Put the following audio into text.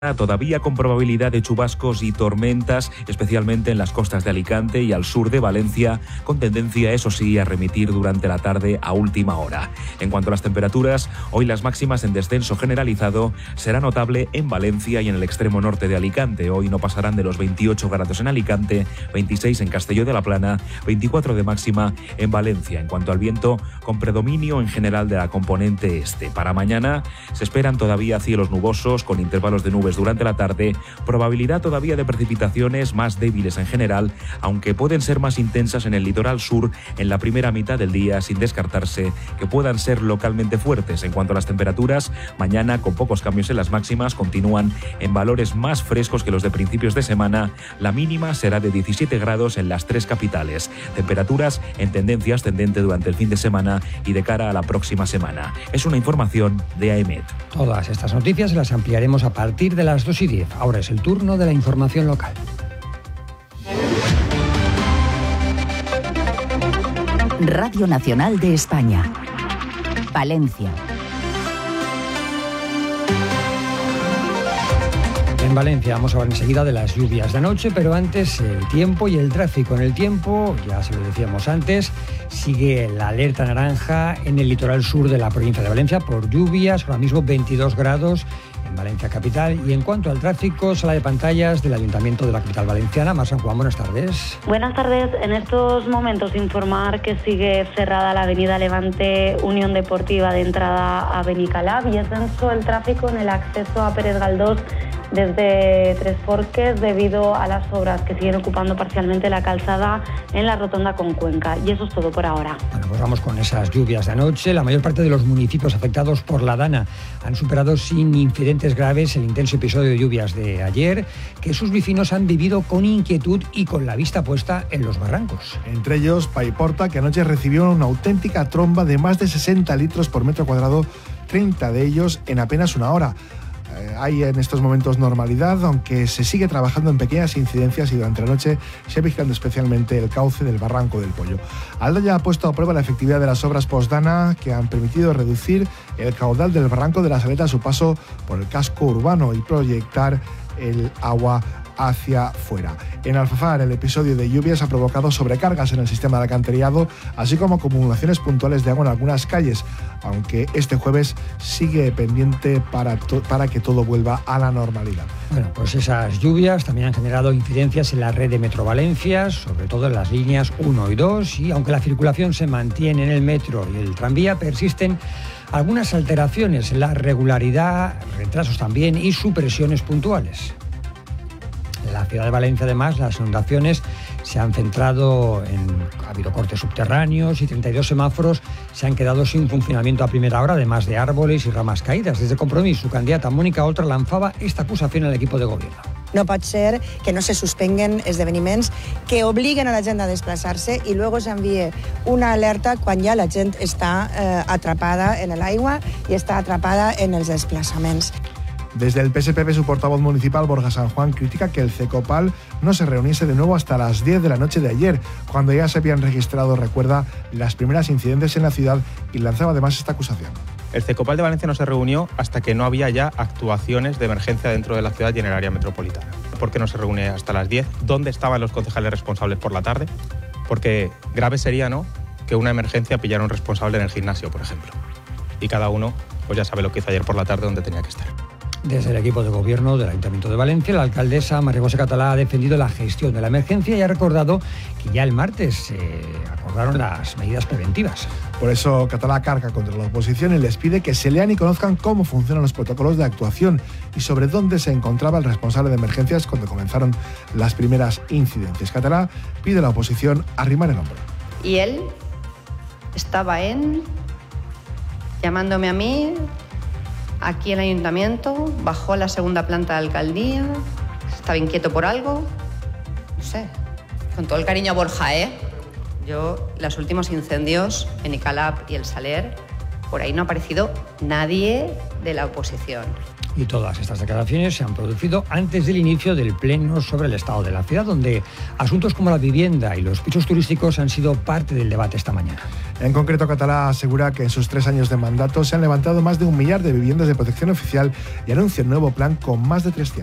Todavía con probabilidad de chubascos y tormentas, especialmente en las costas de Alicante y al sur de Valencia, con tendencia, eso sí, a remitir durante la tarde a última hora. En cuanto a las temperaturas, hoy las máximas en descenso generalizado será notable en Valencia y en el extremo norte de Alicante. Hoy no pasarán de los 28 grados en Alicante, 26 en Castelló de la Plana, 24 de máxima en Valencia. En cuanto al viento, con predominio en general de la componente este. Para mañana se esperan todavía cielos nubosos con intervalos de nubes durante la tarde, probabilidad todavía de precipitaciones más débiles en general, aunque pueden ser más intensas en el litoral sur en la primera mitad del día, sin descartarse que puedan ser localmente fuertes. En cuanto a las temperaturas, mañana con pocos cambios en las máximas continúan en valores más frescos que los de principios de semana. La mínima será de 17 grados en las tres capitales. Temperaturas en tendencia ascendente durante el fin de semana y de cara a la próxima semana. Es una información de AEMET. Todas estas noticias las ampliaremos a partir de las 2:10. Ahora es el turno de la información local. Radio Nacional de España. Valencia. En Valencia vamos a hablar enseguida de las lluvias de anoche, pero antes el tiempo y el tráfico. En el tiempo, ya se lo decíamos antes, sigue la alerta naranja en el litoral sur de la provincia de Valencia por lluvias, ahora mismo 22 grados en Valencia capital. Y en cuanto al tráfico, sala de pantallas del Ayuntamiento de la capital valenciana. Mar San Juan, buenas tardes. Buenas tardes. En estos momentos informar que sigue cerrada la avenida Levante Unión Deportiva de entrada a Benicalab y es denso el tráfico en el acceso a Pérez Galdós desde Tres Forques debido a las obras que siguen ocupando parcialmente la calzada en la rotonda con Cuenca. Y eso es todo por ahora. Bueno, pues vamos con esas lluvias de anoche. La mayor parte de los municipios afectados por la Dana han superado sin incidentes graves el intenso episodio de lluvias de ayer, que sus vecinos han vivido con inquietud y con la vista puesta en los barrancos. Entre ellos, Paiporta, que anoche recibió una auténtica tromba de más de 60 litros por metro cuadrado, 30 de ellos en apenas una hora. Hay en estos momentos normalidad, aunque se sigue trabajando en pequeñas incidencias y durante la noche se vigilando especialmente el cauce del Barranco del Pollo. Aldaya ha puesto a prueba la efectividad de las obras postdana que han permitido reducir el caudal del Barranco de la Saleta a su paso por el casco urbano y proyectar el agua hacia fuera. En Alfafar, el episodio de lluvias ha provocado sobrecargas en el sistema de alcantarillado, así como acumulaciones puntuales de agua en algunas calles, aunque este jueves sigue pendiente para que todo vuelva a la normalidad. Bueno, pues esas lluvias también han generado incidencias en la red de Metro Valencia, sobre todo en las líneas 1 y 2, y aunque la circulación se mantiene en el metro y el tranvía, persisten algunas alteraciones en la regularidad, retrasos también y supresiones puntuales. En la ciudad de Valencia, además, las inundaciones se han centrado ha habido cortes subterráneos y 32 semáforos se han quedado sin funcionamiento a primera hora, además de árboles y ramas caídas. Desde Compromís, su candidata Mónica Oltra lanzaba esta acusación al equipo de gobierno. No pot ser que no se suspenguen esdeveniments que obliguen a la gent a desplaçar-se i luego s'envie una alerta quan ja la gent està atrapada en l'aigua i està atrapada en els desplaçaments. Desde el PSPB, su portavoz municipal, Borja San Juan, critica que el CECOPAL no se reuniese de nuevo hasta las 10 de la noche de ayer, cuando ya se habían registrado, recuerda, las primeras incidentes en la ciudad y lanzaba además esta acusación. El CECOPAL de Valencia no se reunió hasta que no había ya actuaciones de emergencia dentro de la ciudad y en el área metropolitana. ¿Por qué no se reúne hasta las 10? ¿Dónde estaban los concejales responsables por la tarde? Porque grave sería, ¿no?, que una emergencia pillara a un responsable en el gimnasio, por ejemplo. Y cada uno pues ya sabe lo que hizo ayer por la tarde, donde tenía que estar. Desde el equipo de gobierno del Ayuntamiento de Valencia, la alcaldesa María José Catalá ha defendido la gestión de la emergencia y ha recordado que ya el martes se acordaron las medidas preventivas. Por eso Catalá carga contra la oposición y les pide que se lean y conozcan cómo funcionan los protocolos de actuación y sobre dónde se encontraba el responsable de emergencias cuando comenzaron las primeras incidencias. Catalá pide a la oposición arrimar el hombro. Y él estaba llamándome a mí aquí en el ayuntamiento, bajó a la segunda planta de la alcaldía, estaba inquieto por algo, no sé. Con todo el cariño a Borja, Yo, los últimos incendios en Icalab y el Saler, por ahí no ha aparecido nadie de la oposición. Y todas estas declaraciones se han producido antes del inicio del pleno sobre el estado de la ciudad, donde asuntos como la vivienda y los pisos turísticos han sido parte del debate esta mañana. En concreto, Català asegura que en sus 3 años de mandato se han levantado más de 1 millar de viviendas de protección oficial y anuncia un nuevo plan con más de 300.